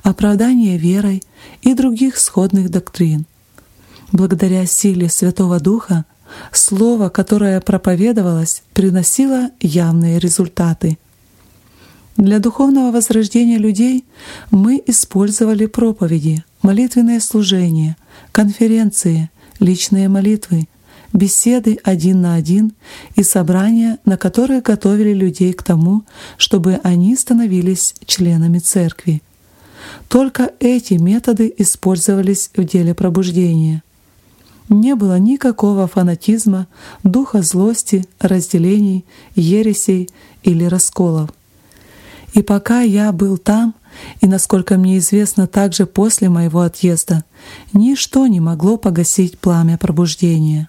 оправдание верой и других сходных доктрин. Благодаря силе Святого Духа слово, которое проповедовалось, приносило явные результаты. Для духовного возрождения людей мы использовали проповеди, молитвенные служения, конференции, личные молитвы, беседы один на один и собрания, на которые готовили людей к тому, чтобы они становились членами церкви. Только эти методы использовались в деле пробуждения. Не было никакого фанатизма, духа злости, разделений, ересей или расколов. И пока я был там, и, насколько мне известно, также после моего отъезда, ничто не могло погасить пламя пробуждения.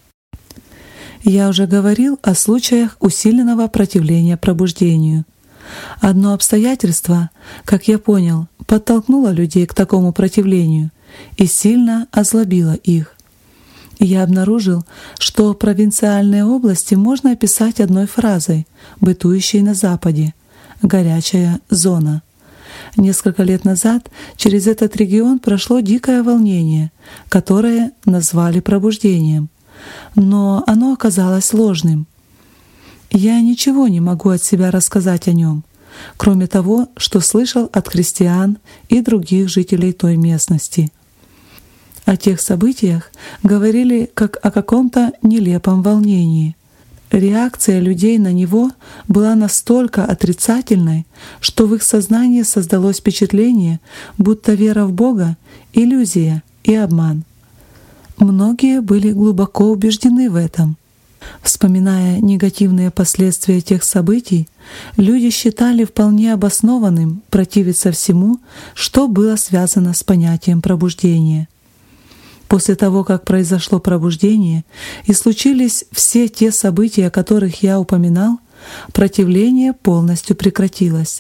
Я уже говорил о случаях усиленного противления пробуждению. Одно обстоятельство, как я понял, подтолкнуло людей к такому противлению и сильно озлобило их. Я обнаружил, что провинциальные области можно описать одной фразой, бытующей на Западе — «горячая зона». Несколько лет назад через этот регион прошло дикое волнение, которое назвали пробуждением, но оно оказалось ложным. Я ничего не могу от себя рассказать о нем, кроме того, что слышал от христиан и других жителей той местности. О тех событиях говорили как о каком-то нелепом волнении. Реакция людей на него была настолько отрицательной, что в их сознании создалось впечатление, будто вера в Бога — иллюзия и обман. Многие были глубоко убеждены в этом. Вспоминая негативные последствия тех событий, люди считали вполне обоснованным противиться всему, что было связано с понятием пробуждения. После того, как произошло пробуждение и случились все те события, о которых я упоминал, противление полностью прекратилось.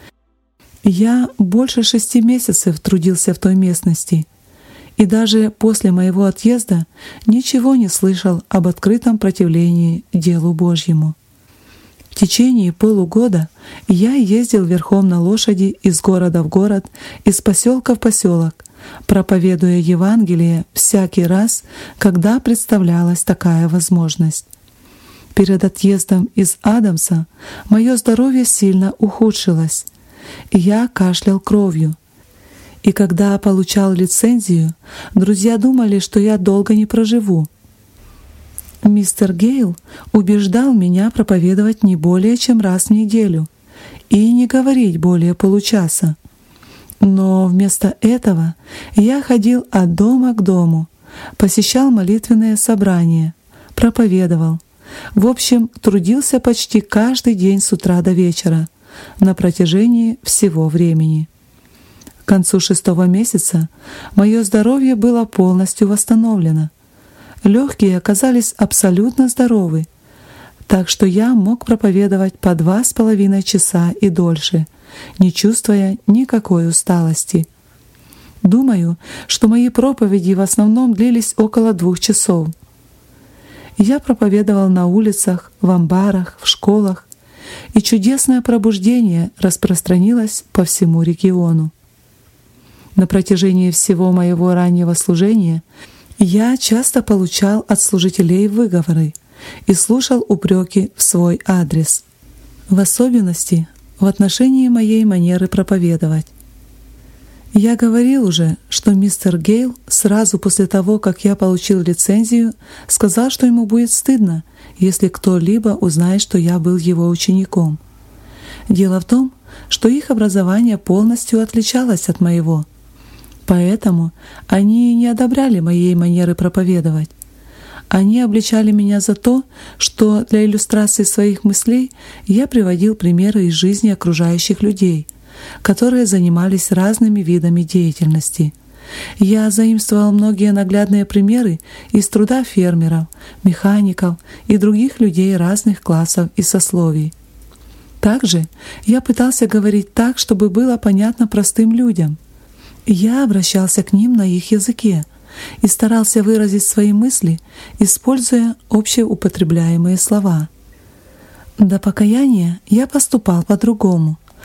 Я больше 6 месяцев трудился в той местности, и даже после моего отъезда ничего не слышал об открытом противлении делу Божьему. В течение полугода я ездил верхом на лошади из города в город, из поселка в поселок, проповедуя Евангелие всякий раз, когда представлялась такая возможность. Перед отъездом из Адамса мое здоровье сильно ухудшилось. Я кашлял кровью. И когда получал лицензию, друзья думали, что я долго не проживу. Мистер Гейл убеждал меня проповедовать не более чем раз в неделю и не говорить более получаса. Но вместо этого я ходил от дома к дому, посещал молитвенные собрания, проповедовал. В общем, трудился почти каждый день с утра до вечера, на протяжении всего времени. К концу 6-го месяца мое здоровье было полностью восстановлено. Легкие оказались абсолютно здоровы, так что я мог проповедовать по 2,5 часа и дольше, не чувствуя никакой усталости. Думаю, что мои проповеди в основном длились около 2 часов. Я проповедовал на улицах, в амбарах, в школах, и чудесное пробуждение распространилось по всему региону. На протяжении всего моего раннего служения я часто получал от служителей выговоры и слушал упреки в свой адрес, в особенности в отношении моей манеры проповедовать. Я говорил уже, что мистер Гейл сразу после того, как я получил лицензию, сказал, что ему будет стыдно, если кто-либо узнает, что я был его учеником. Дело в том, что их образование полностью отличалось от моего, поэтому они не одобряли моей манеры проповедовать. Они обличали меня за то, что для иллюстрации своих мыслей я приводил примеры из жизни окружающих людей, которые занимались разными видами деятельности. Я заимствовал многие наглядные примеры из труда фермеров, механиков и других людей разных классов и сословий. Также я пытался говорить так, чтобы было понятно простым людям. Я обращался к ним на их языке и старался выразить свои мысли, используя общеупотребляемые слова. До покаяния я поступал по-другому,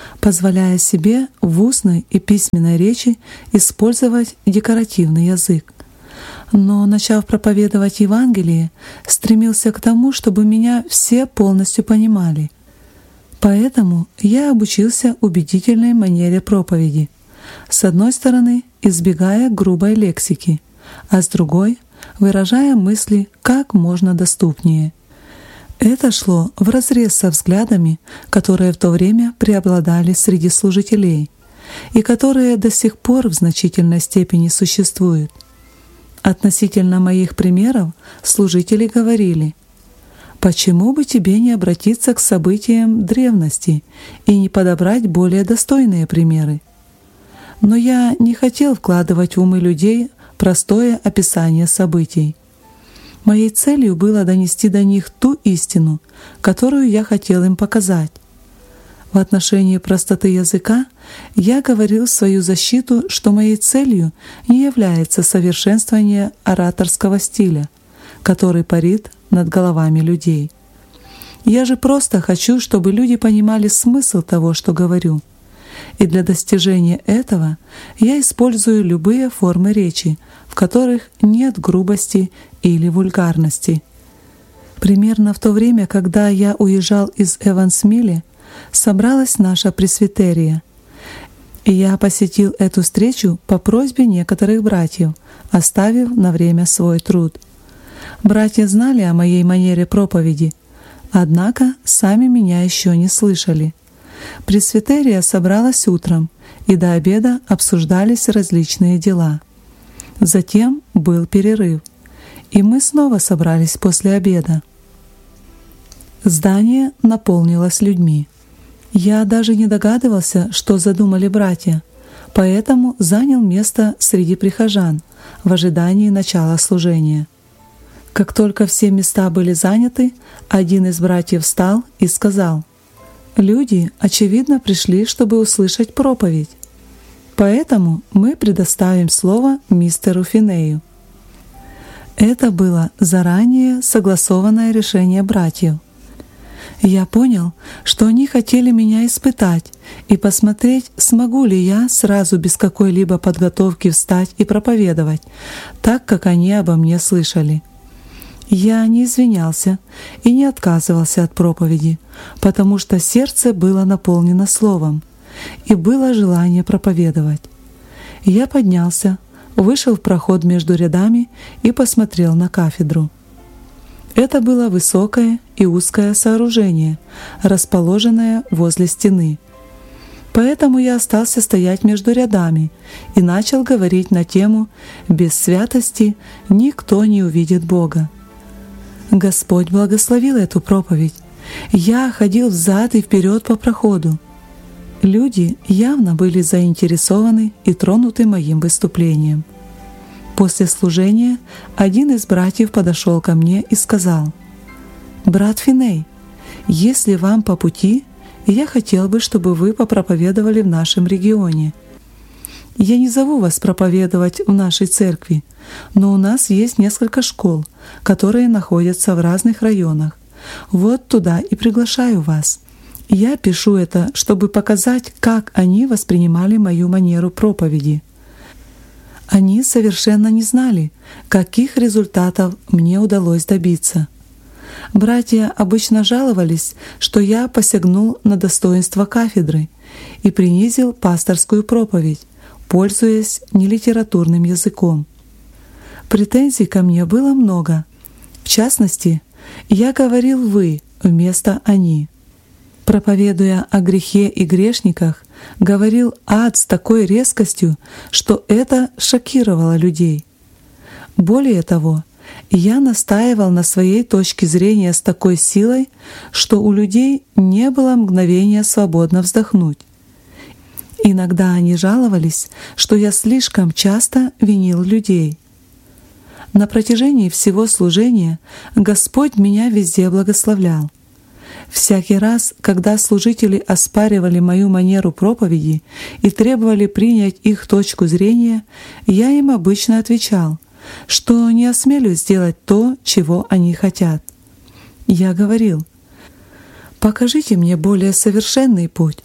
позволяя себе в устной и письменной речи использовать декоративный язык. Но, начав проповедовать Евангелие, стремился к тому, чтобы меня все полностью понимали. Поэтому я обучился убедительной манере проповеди. С одной стороны, избегая грубой лексики, а с другой — выражая мысли как можно доступнее. Это шло вразрез со взглядами, которые в то время преобладали среди служителей и которые до сих пор в значительной степени существуют. Относительно моих примеров служители говорили: «Почему бы тебе не обратиться к событиям древности и не подобрать более достойные примеры?» Но я не хотел вкладывать в умы людей простое описание событий. Моей целью было донести до них ту истину, которую я хотел им показать. В отношении простоты языка я говорил в свою защиту, что моей целью не является совершенствование ораторского стиля, который парит над головами людей. Я же просто хочу, чтобы люди понимали смысл того, что говорю. И для достижения этого я использую любые формы речи, в которых нет грубости или вульгарности. Примерно в то время, когда я уезжал из Эвансмилли, собралась наша пресвитерия. И я посетил эту встречу по просьбе некоторых братьев, оставив на время свой труд. Братья знали о моей манере проповеди, однако сами меня еще не слышали. Пресвитерия собралась утром, и до обеда обсуждались различные дела. Затем был перерыв, и мы снова собрались после обеда. Здание наполнилось людьми. Я даже не догадывался, что задумали братья, поэтому занял место среди прихожан в ожидании начала служения. Как только все места были заняты, один из братьев встал и сказал: «Люди, очевидно, пришли, чтобы услышать проповедь. Поэтому мы предоставим слово мистеру Финею». Это было заранее согласованное решение братьев. Я понял, что они хотели меня испытать и посмотреть, смогу ли я сразу без какой-либо подготовки встать и проповедовать, так как они обо мне слышали. Я не извинялся и не отказывался от проповеди, потому что сердце было наполнено словом, и было желание проповедовать. Я поднялся, вышел в проход между рядами и посмотрел на кафедру. Это было высокое и узкое сооружение, расположенное возле стены. Поэтому я остался стоять между рядами и начал говорить на тему «Без святости никто не увидит Бога». Господь благословил эту проповедь. Я ходил взад и вперед по проходу. Люди явно были заинтересованы и тронуты моим выступлением. После служения один из братьев подошел ко мне и сказал: «Брат Финей, если вам по пути, я хотел бы, чтобы вы попроповедовали в нашем регионе. Я не зову вас проповедовать в нашей церкви, но у нас есть несколько школ, которые находятся в разных районах. Вот туда и приглашаю вас. Я пишу это, чтобы показать, как они воспринимали мою манеру проповеди». Они совершенно не знали, каких результатов мне удалось добиться. Братья обычно жаловались, что я посягнул на достоинство кафедры и принизил пасторскую проповедь, пользуясь нелитературным языком. Претензий ко мне было много. В частности, я говорил «вы» вместо «они». Проповедуя о грехе и грешниках, говорил «ад» с такой резкостью, что это шокировало людей. Более того, я настаивал на своей точке зрения с такой силой, что у людей не было мгновения свободно вздохнуть. Иногда они жаловались, что я слишком часто винил людей. На протяжении всего служения Господь меня везде благословлял. Всякий раз, когда служители оспаривали мою манеру проповеди и требовали принять их точку зрения, я им обычно отвечал, что не осмелюсь сделать то, чего они хотят. Я говорил: «Покажите мне более совершенный путь,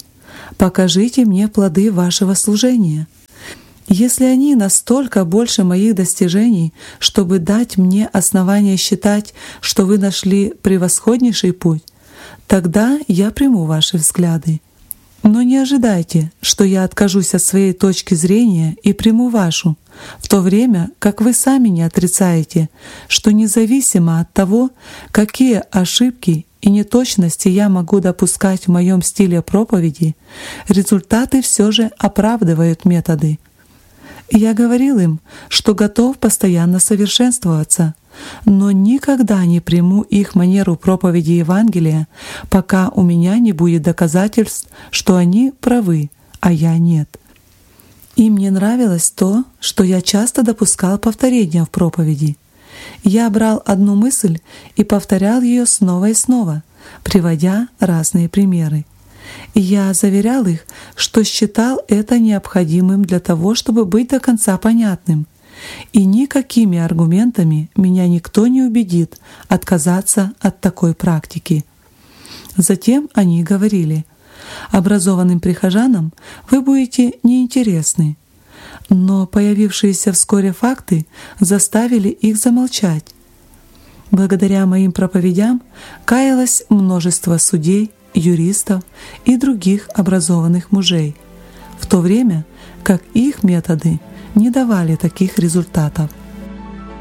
покажите мне плоды вашего служения. Если они настолько больше моих достижений, чтобы дать мне основание считать, что вы нашли превосходнейший путь, тогда я приму ваши взгляды. Но не ожидайте, что я откажусь от своей точки зрения и приму вашу, в то время как вы сами не отрицаете, что независимо от того, какие ошибки и неточности я могу допускать в моем стиле проповеди, результаты все же оправдывают методы. Я говорил им, что готов постоянно совершенствоваться, но никогда не приму их манеру проповеди Евангелия, пока у меня не будет доказательств, что они правы, а я нет. Им не нравилось то, что я часто допускал повторения в проповеди. Я брал одну мысль и повторял ее снова и снова, приводя разные примеры. Я заверял их, что считал это необходимым для того, чтобы быть до конца понятным, и никакими аргументами меня никто не убедит отказаться от такой практики. Затем они говорили: образованным прихожанам вы будете неинтересны. Но появившиеся вскоре факты заставили их замолчать. Благодаря моим проповедям каялось множество судей, юристов и других образованных мужей, в то время как их методы не давали таких результатов.